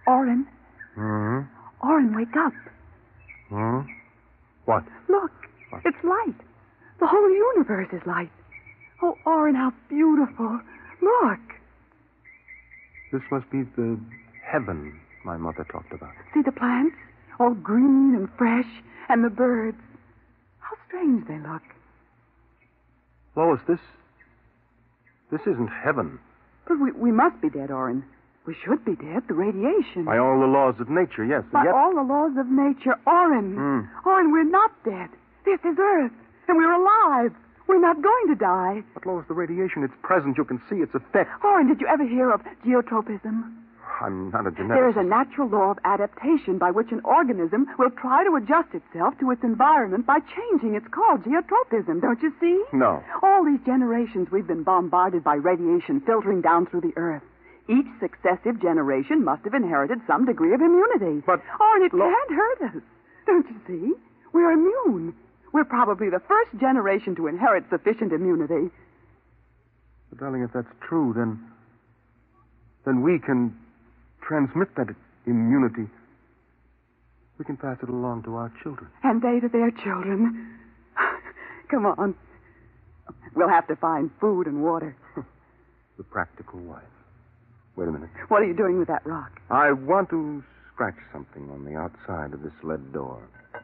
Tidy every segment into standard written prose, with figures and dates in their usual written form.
Oren. Hmm? Oren, wake up. Hmm? What? Look, it's light. The whole universe is light. Oh, Oren, how beautiful. Look. This must be the heaven my mother talked about. See the plants? All green and fresh. And the birds. How strange they look. Lois, this isn't heaven. But we must be dead, Oren. We should be dead. The radiation. By all the laws of nature, yes. By yet... all the laws of nature. Oren. Oren, we're not dead. This is Earth. And we're alive. We're not going to die. But, Lois, the radiation, it's present. You can see its effect. Oren, did you ever hear of geotropism? I'm not a geneticist. There is a natural law of adaptation by which an organism will try to adjust itself to its environment by changing. It's called geotropism, don't you see? No. All these generations we've been bombarded by radiation filtering down through the Earth. Each successive generation must have inherited some degree of immunity. But... Oh, and it can't hurt us. Don't you see? We're immune. We're probably the first generation to inherit sufficient immunity. But, darling, if that's true, then we can transmit that immunity. We can pass it along to our children. And they to their children. Come on. We'll have to find food and water. The practical wife. Wait a minute. What are you doing with that rock? I want to scratch something on the outside of this lead door.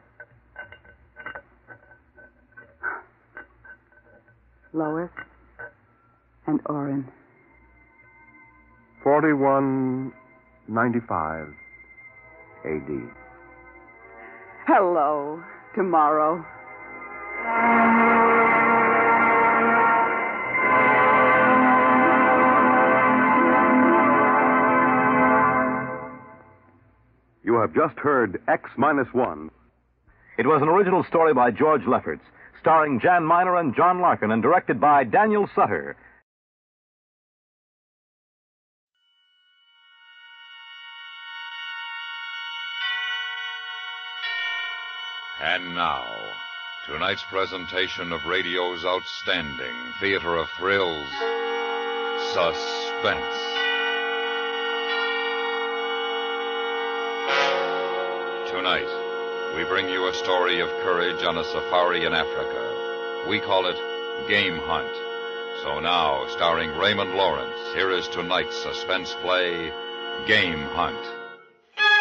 Lois and Oren. 4195 A.D. Hello, tomorrow. You have just heard X-1. It was an original story by George Lefferts, starring Jan Miner and John Larkin, and directed by Daniel Sutter. And now, tonight's presentation of radio's outstanding theater of thrills, Suspense. Tonight, we bring you a story of courage on a safari in Africa. We call it Game Hunt. So now, starring Raymond Lawrence, here is tonight's suspense play, Game Hunt.